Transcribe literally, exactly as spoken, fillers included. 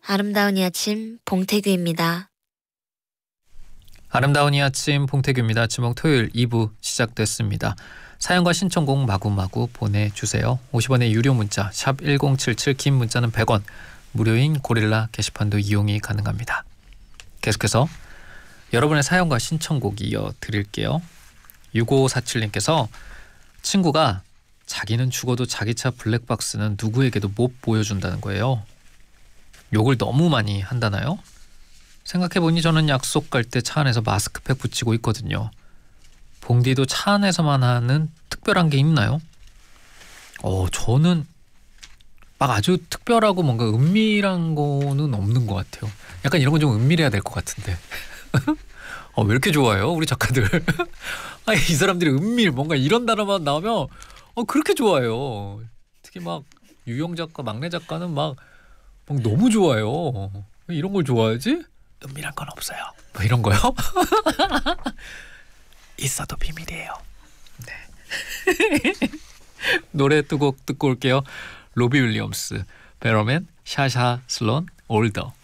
아름다운 이 아침 봉태규입니다. 아름다운 이 아침 봉태규입니다. 지목 토요일 이 부 시작됐습니다. 사연과 신청곡 마구마구 보내주세요. 오십 원의 유료 문자 샵 일공칠칠, 긴 문자는 백 원, 무료인 고릴라 게시판도 이용이 가능합니다. 계속해서 여러분의 사연과 신청곡 이어드릴게요. 육오사칠님께서 친구가 자기는 죽어도 자기 차 블랙박스는 누구에게도 못 보여준다는 거예요. 욕을 너무 많이 한다나요? 생각해보니 저는 약속 갈 때 차 안에서 마스크팩 붙이고 있거든요. 봉디도 차 안에서만 하는 특별한 게 있나요? 어, 저는 막 아주 특별하고 뭔가 은밀한 거는 없는 것 같아요. 약간 이런 건 좀 은밀해야 될 것 같은데. 어, 왜 이렇게 좋아요? 우리 작가들. 아니, 이 사람들이 은밀 뭔가 이런 단어만 나오면 어, 그렇게 좋아요. 특히 막 유영 작가, 막내 작가는 막, 막 너무 좋아요. 왜 이런 걸 좋아하지? 은밀한 건 없어요. 뭐 이런 거요? 있어도 비밀이에요. 네. 노래 두 곡 듣고 올게요. 로비 윌리엄스, 베러맨, 샤샤 슬론, 올더.